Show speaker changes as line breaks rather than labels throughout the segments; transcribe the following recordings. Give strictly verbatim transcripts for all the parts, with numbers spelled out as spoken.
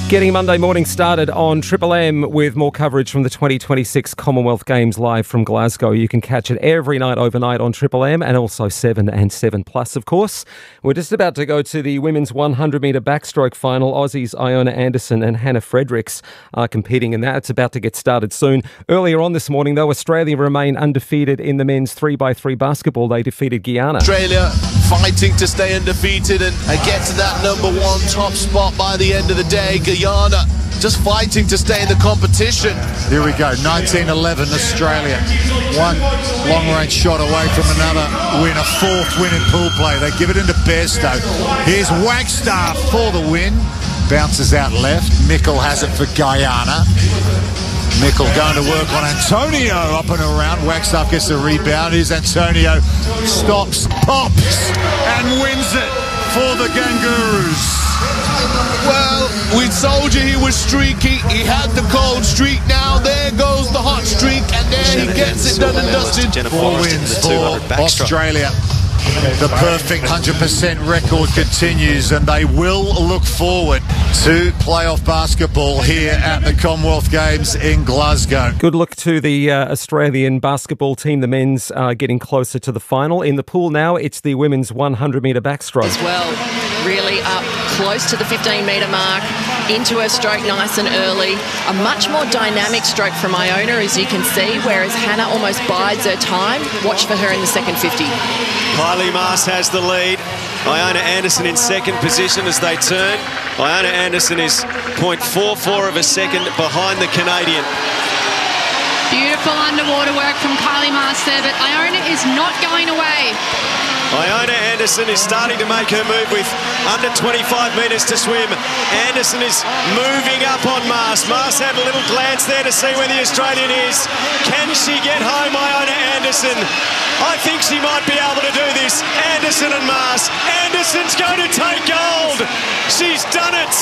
Getting Monday morning started on Triple M with more coverage from the twenty twenty-six Commonwealth Games live from Glasgow. You can catch it every night overnight on Triple M and also seven and seven plus, of course. We're just about to go to the women's one hundred metre backstroke final. Aussies Iona Anderson and Hannah Fredericks are competing in that. It's about to get started soon. Earlier on this morning, though, Australia remain undefeated in the men's three by three basketball. They defeated Guyana.
Australia fighting to stay undefeated and, and get to that number one top spot by the end of the day. Guyana just fighting to stay in the competition.
Here we go, nineteen eleven Australia. One long-range shot away from another win, a fourth win in pool play. They give it into Bairstow. Here's Wagstaff for the win. Bounces out left. Mickle has it for Guyana. Mickle going to work on Antonio up and around. Wagstaff gets the rebound. Here's Antonio. Stops, pops, and wins it for the Kangaroos.
Well, we told you he was streaky. He had the cold streak. Now there goes the hot streak, and there he gets it done and dusted.
Four wins for Australia. The perfect one hundred percent record continues, and they will look forward to playoff basketball here at the Commonwealth Games in Glasgow.
Good look to the uh, Australian basketball team. The men's are getting closer to the final. In the pool now, it's the women's one hundred metre backstroke.
As well, really up close to the fifteen metre mark, into her stroke nice and early. A much more dynamic stroke from Iona, as you can see, whereas Hannah almost bides her time. Watch for her in the second fifty.
Kylie Maas has the lead. Iona Anderson in second position as they turn. Iona Anderson is zero point four four of a second behind the Canadian.
Beautiful underwater work from Kylie Maas there, but Iona is not going away.
Iona Anderson is starting to make her move with under twenty-five metres to swim. Anderson is moving up on Maas. Maas had a little glance there to see where the Australian is. Can she get home, Iona Anderson? I think she might be able to do this. Anderson and Maas. Anderson's going to take gold. She's done it.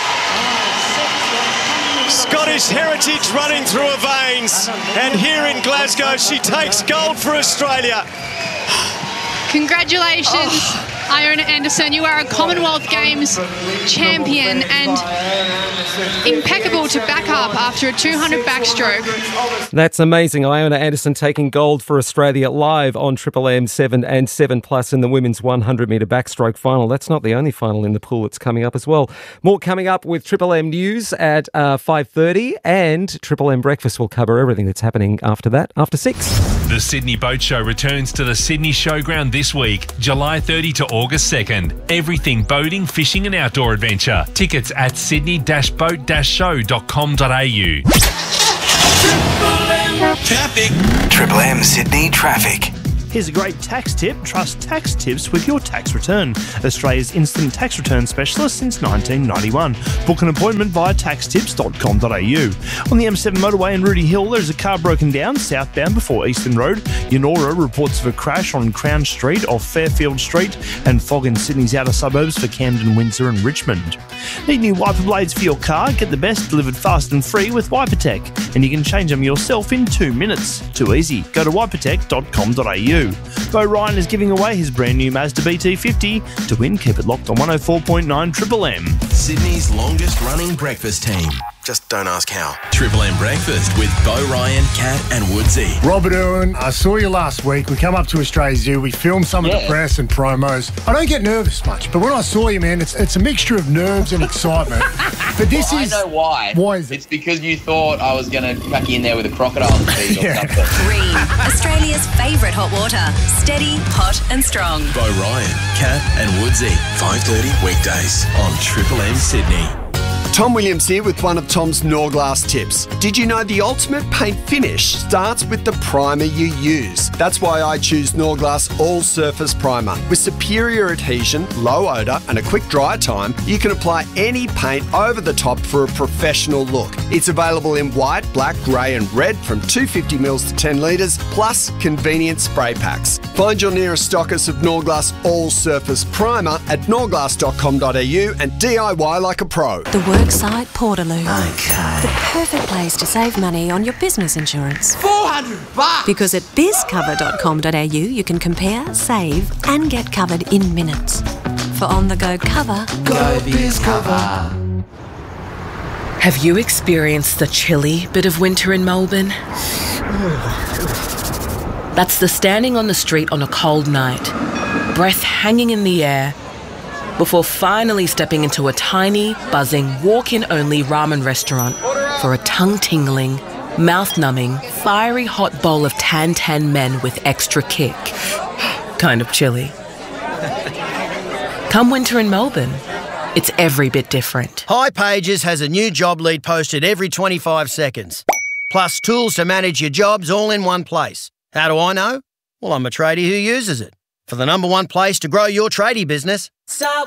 Scottish heritage running through her veins. And here in Glasgow, she takes gold for Australia.
Congratulations, oh. Iona Anderson. You are a Commonwealth Games champion and impeccable to back up after a two hundred backstroke.
That's amazing. Iona Anderson taking gold for Australia live on Triple M seven and seven plus in the women's one hundred metre backstroke final. That's not the only final in the pool that's coming up as well. More coming up with Triple M News at uh, five thirty, and Triple M Breakfast will cover everything that's happening after that, after six.
The Sydney Boat Show returns to the Sydney Showground this week, July thirtieth to August second. Everything boating, fishing and outdoor adventure. Tickets at sydney dash boat dash show dot com dot a u.
Traffic. Triple M Sydney Traffic.
Here's a great tax tip. Trust tax tips with your tax return. Australia's instant tax return specialist since nineteen ninety-one. Book an appointment via tax tips dot com dot a u. On the M seven motorway in Rooty Hill, there's a car broken down southbound before Eastern Road. Yonora reports of a crash on Crown Street off Fairfield Street, and fog in Sydney's outer suburbs for Camden, Windsor and Richmond. Need new wiper blades for your car? Get the best delivered fast and free with WiperTech, and you can change them yourself in two minutes. Too easy. Go to wiper tech dot com dot a u. Bo Ryan is giving away his brand new Mazda B T fifty. To win, keep it locked on one oh four point nine Triple M.
Sydney's longest running breakfast team. Just don't ask how. Triple M Breakfast with Bo Ryan, Kat and Woodsy.
Robert Irwin, I saw you last week. We come up to Australia Zoo. We filmed some yeah. of the press and promos. I don't get nervous much, but when I saw you, man, it's it's a mixture of nerves and excitement. But this
well,
is...
I know why.
Why is it?
It's because you thought I was going to crack you in there with a crocodile feed or
yeah.
something.
Green, Australia's favourite hot water. Steady, hot and strong.
Bo Ryan, Kat and Woodsy. five thirty weekdays on Triple M Sydney.
Tom Williams here with one of Tom's Norglass tips. Did you know the ultimate paint finish starts with the primer you use? That's why I choose Norglass All Surface Primer. With superior adhesion, low odour and a quick dry time, you can apply any paint over the top for a professional look. It's available in white, black, grey and red from two hundred fifty mils to ten litres, plus convenient spray packs. Find your nearest stockist of Norglass All Surface Primer at norglass dot com dot a u and D I Y like a pro.
The Worksite Portaloo. Okay. The perfect place to save money on your business insurance.
four hundred bucks!
Because at biz cover dot com dot a u you can compare, save and get covered in minutes. For on-the-go cover,
go BizCover. Have you experienced the chilly bit of winter in Melbourne? That's the standing on the street on a cold night, breath hanging in the air, before finally stepping into a tiny, buzzing, walk-in-only ramen restaurant for a tongue-tingling, mouth-numbing, fiery hot bowl of tan-tan men with extra kick. Kind of chilly. Come winter in Melbourne, it's every bit different.
hipages has a new job lead posted every twenty-five seconds. Plus tools to manage your jobs all in one place. How do I know? Well, I'm a tradie who uses it. For the number one place to grow your tradie business.